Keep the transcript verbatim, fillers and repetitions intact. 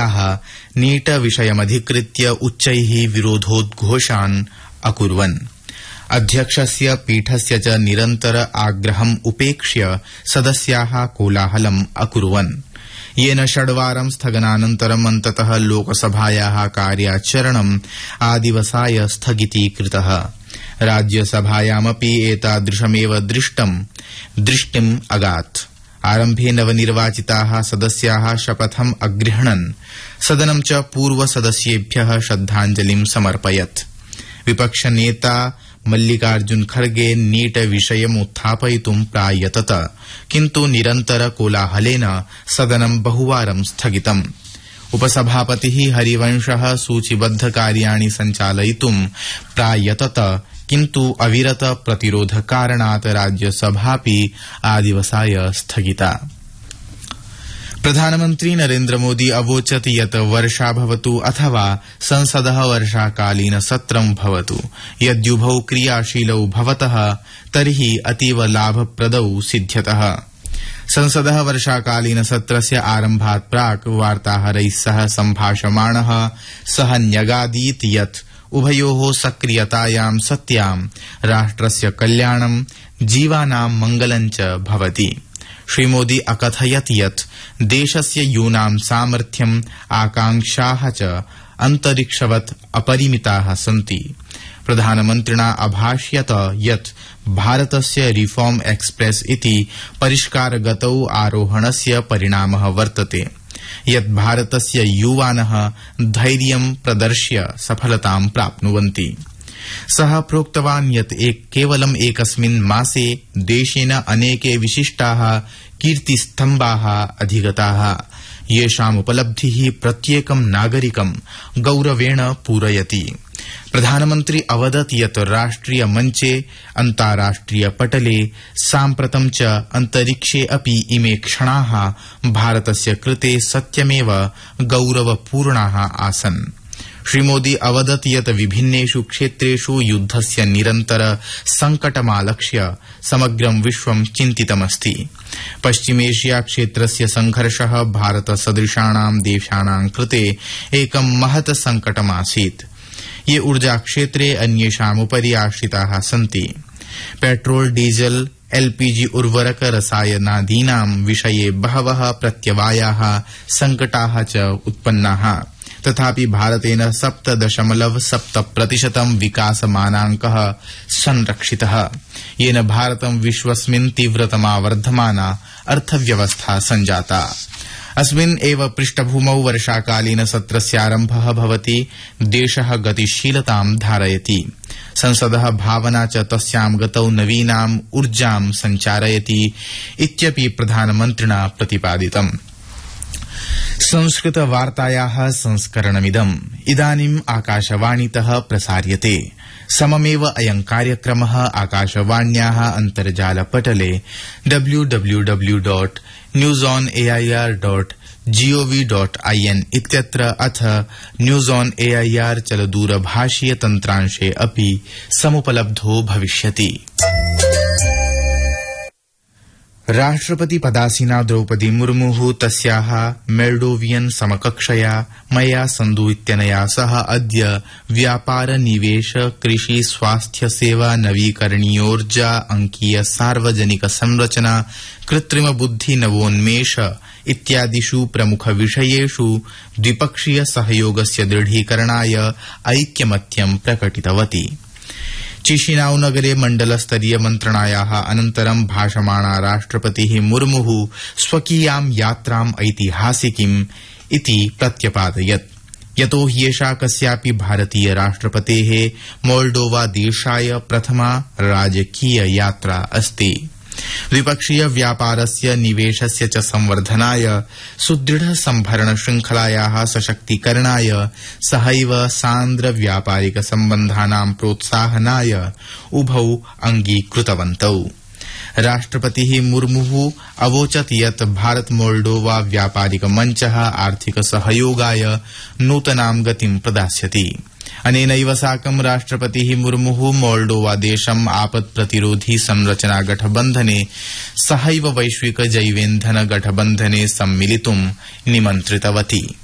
सदस्याः नीट विषयमधिकृत्य उच्चैः विरोधोद्घोषान् अकुर्वन्। अध्यक्षस्य पीठस्य च निरन्तर आग्रहम् उपेक्ष्य सदस्याः कोलाहलम् अकुर्वन्, येन षड्वारं स्थगनानन्तरम् अन्ततः लोकसभायाः कार्याचरणम् आदिवसाय स्थगितीकृतः। राज्यसभायामपि एतादृशमेव दृष्टम् दृष्टिम् अगात्। आरम्भे नवनिर्वाचिताः सदस्याः शपथम् अगृह्णन् सदनं च पूर्वसदस्येभ्यः श्रद्धाञ्जलिं समर्पयत्। विपक्षनेता मल्लिकार्जुन खड़गे नीट विषयम् उत्थापयितुं प्रायतत, किन्तु निरन्तर कोलाहलेन सदनं बहुवारं स्थगितम्। उपसभापतिः हरिवंशः सूचीबद्ध कार्याणि सञ्चालयितुं प्रायतत, किन्तु अविरत प्रतिरोधकारणात् राज्यसभापि आदिवसाय स्थगिता। प्रधानमन्त्री नरेन्द्र मोदी अवोचत् यत् वर्षा भवतु अथवा संसदः वर्षाकालीन सत्रं भवतु, यद्युभौ क्रियाशीलौ भवतः तर्हि अतीव लाभप्रदौ सिद्ध्यतः। संसदः वर्षाकालीन सत्रस्य आरम्भात् प्राक् वार्ताहरैः सह सम्भाषमाणः सः न्यगादीत् यत् उभयोः सक्रियतायां सत्यां राष्ट्रस्य कल्याणं, जीवानां मङ्गलं च भवति। श्रीमोदी अकथयत् यत् देशस्य यूनां सामर्थ्यम्, आकांक्षाः च अन्तरिक्षवत् अपरिमिताः सन्ति। प्रधानमन्त्रिणा अभाष्यत यत् भारतस्य रिफॉर्म एक्सप्रेस इति परिष्कारगतौ आरोहणस्य परिणामः वर्तते, यत् भारतस्य युवानः धैर्यं प्रदर्श्य सफलतां प्राप्नुवन्ति। सः प्रोक्तवान् यत् एक केवलम् एकस्मिन् मासे देशेन अनेके विशिष्टाः कीर्तिस्तम्भाः अधिगताः, येषाम् उपलब्धिः प्रत्येकं नागरिकं गौरवेण पूरयति। प्रधानमन्त्री अवदत् यत् राष्ट्रिय मञ्चे, अन्ताराष्ट्रिय पटले, साम्प्रतं च अन्तरिक्षे अपि इमे क्षणाः भारतस्य कृते सत्यमेव गौरवपूर्णाः आसन्। श्रीमोदी अवदत् यत् विभिन्नेषु क्षेत्रेषु युद्धस्य निरन्तर संकटमालक्ष्य समग्रं विश्वं चिन्तितमस्ति। पश्चिमेशिया क्षेत्रस्य संघर्षः भारतसदृशानां देशानां कृते एकं महत् संकटमासीत्, ये ऊर्जा क्षेत्रे अन्येषामुपरि आश्रिताः सन्ति। पेट्रोल, डीजल, एलपीजी उर्वरक रसायनादीनां विषये बहवः प्रत्यवायाः संकटाः च उत्पन्नाः, तथापि भारतेन सप्त दशमलव सप्त प्रतिशतं विकासमानाङ्कः संरक्षितः, येन भारतं विश्वस्मिन् तीव्रतमा वर्धमाना अर्थव्यवस्था सञ्जाता। अस्मिन् एव पृष्ठभूमौ वर्षाकालीन सत्रस्यारम्भः भवति, देशः गतिशीलतां धारयति, संसदः भावना च तस्यां गतौ नवीनाम् ऊर्जां सञ्चारयति इत्यपि प्रधानमन्त्रिणा प्रतिपादितम्। संस्कृत वार्तायाः संस्करणमिदम् इदानीम् आकाशवाणीतः प्रसार्यते। सममेव अयं कार्यक्रमः आकाशवाण्याः अन्तर्जालपटले W W W dot news on A I R dot gov dot I N इत्यत्र अथ news on A I R चलदूरभाषीय तन्त्रांशे अपि समुपलब्धो भविष्यति। राष्ट्रपति पदासीना द्रौपदी मुर्मुः तस्याः मोल्डोवियन समकक्षया मया संधु इत्यनया सह अद्य व्यापार, निवेश, कृषि, स्वास्थ्य सेवा, नवीकरणीयोर्जा, अंकीय सार्वजनिक संरचना, कृत्रिम बुद्धि, नवोन्मेष इत्यादिषु प्रमुख विषयेषु द्विपक्षीय सहयोगस्य दृढीकरणाय ऐक्यमत्यं प्रकटितवती। चिशिनाउ नगरे मण्डलस्तरीय मन्त्रणायाः अनन्तरं भाषमाणा राष्ट्रपतिः मुर्मुः स्वकीयां यात्राम् ऐतिहासिकीम् इति प्रत्यपादयत्, यतो ह्येषा कस्यापि भारतीय राष्ट्रपतेः मोल्डोवा देशाय प्रथमा राजकीय यात्रा अस्ति। द्विपक्षीय व्यापारस्य, निवेशस्य च संवर्धनाय, सुदृढ संभरण श्रृंखलायाः सशक्तीकरणाय, सहैव सान्द्र व्यापारिक सम्बन्धानां प्रोत्साहनाय उभौ अंगीकृतवन्तौ। राष्ट्रपतिः मुर्मुः अवोचत् यत् भारत मोल्डोवा व्यापारिक मञ्चः आर्थिक सहयोगाय नूतनां गतिं प्रदास्यति। अनेनैव साकं राष्ट्रपतिः मुर्मुः मोल्डोवा देशम् आपत् प्रतिरोधी संरचना गठबन्धने सहैव वैश्विक जैवेन्धन गठबन्धने सम्मिलितुं निमन्त्रितवती।